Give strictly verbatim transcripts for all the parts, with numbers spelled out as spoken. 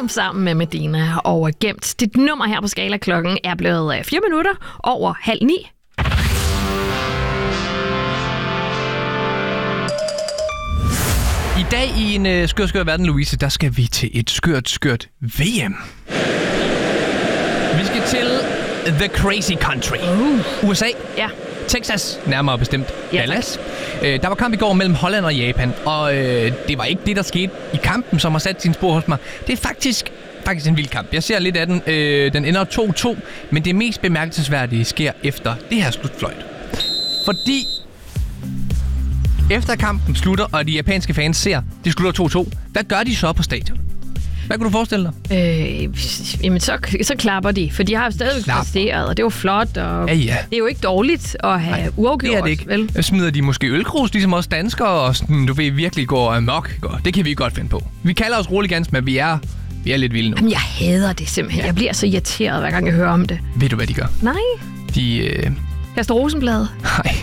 Dream sammen med Medina og Gemt. Dit nummer her på Skala klokken er blevet fire minutter over halv ni. I dag i en uh, skør, skør verden, Louise, der skal vi til et skørt, skørt V M. Vi skal til The Crazy Country. Uh. U S A. Ja. Texas, nærmere bestemt ja, Dallas. Uh, der var kamp i går mellem Holland og Japan, og uh, det var ikke det, der skete i kampen, som har sat sin spor hos mig. Det er faktisk, faktisk en vild kamp. Jeg ser lidt af den. Uh, den ender to to, men det mest bemærkelsesværdige sker efter det her slutfløjt. Fordi efter kampen slutter, og de japanske fans ser, det slutter to to, hvad gør de så på stadion? Hvad kunne du forestille dig? Øh, jamen, så, så klapper de, for de har jo stadigvæk præsteret, og det var flot, og ja, ja. det er jo ikke dårligt at have Nej, uafgjort. Det er det ikke. Vel? Smider de måske ølkrus, ligesom os danskere, og sådan, du ved, virkelig går amok. Det kan vi godt finde på. Vi kalder os Roligans, men vi er, vi er lidt vilde nu. Jamen, jeg hader det simpelthen. Ja. Jeg bliver så irriteret, hver gang jeg hører om det. Ved du, hvad de gør? Nej. De... Øh... Kaster rosenblad. Nej.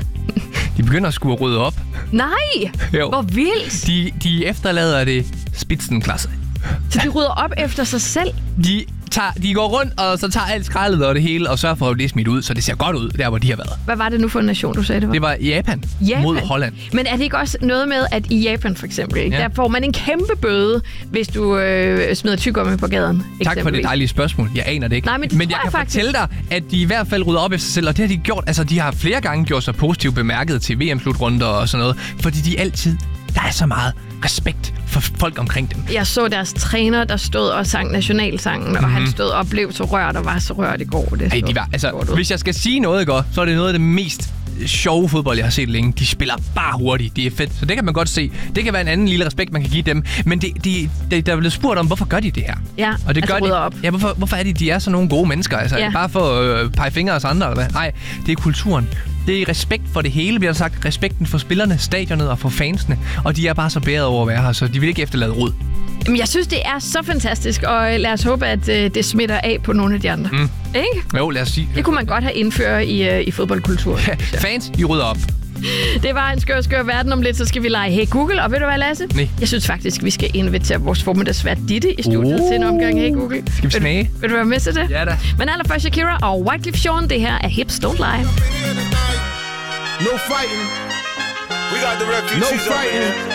De begynder at skue rydde op. Nej! Jo. Hvor vildt! De, de efterlader det spidsenklasse. Så de rydder op efter sig selv? De, tager, de går rundt, og så tager alt skraldet og det hele, og sørger for at det er smidt ud, så det ser godt ud, der hvor de har været. Hvad var det nu for en nation, du sagde det var? Det var Japan, Japan. mod Holland. Men er det ikke også noget med, at i Japan for eksempel, ja. der får man en kæmpe bøde, hvis du øh, smider tyggegummi på gaden? Tak for det dejlige spørgsmål. Jeg aner det ikke. Nej, men det men jeg, jeg kan faktisk fortælle dig, at de i hvert fald rydder op efter sig selv, og det har de gjort. Altså, de har flere gange gjort sig positivt bemærket til V M-slutrunder og sådan noget, fordi de altid, der er så meget respekt for folk omkring dem. Jeg så deres træner, der stod og sang nationalsangen, mm-hmm. og han stod og blev så rørt og var så rørt i går. Det Ej, de var, altså, hvis jeg skal sige noget i går, så er det noget af det mest sjove fodbold, jeg har set længe. De spiller bare hurtigt. Det er fedt. Så det kan man godt se. Det kan være en anden lille respekt, man kan give dem. Men de, de, de, der er blevet spurgt om, hvorfor gør de det her? Ja, og det altså gør de. Op. Ja, hvorfor, hvorfor er de, de er så nogle gode mennesker? Altså, ja. Bare for at øh, pege fingre os andre, eller hvad? Nej, det er kulturen. Det er respekt for det hele, bliver der sagt. Respekten for spillerne, stadionet og for fansene. Og de er bare så bæret over at være her, så de vil ikke efterlade rod. Jamen, jeg synes, det er så fantastisk, og lad os håbe, at øh, det smitter af på nogle af de andre. Mm. Ikke? Jo, lad os sige. Det kunne man godt have indført i, øh, i fodboldkulturen. Ja, fans, I rydder op. Det var en skør, skør verden. Om lidt, så skal vi lege Hey Google. Og ved du hvad, Lasse? Nej. Jeg synes faktisk, vi skal invitere vores formiddagsvært Ditte i studiet oh. til en omgang Hey Google. Skal vi snage? Vil, vil du være med til det? Ja da. Men allerførst Shakira og Wyclef Jean. Det her er Hips Don't Lie. No fighting. We got the refugees. No fighting.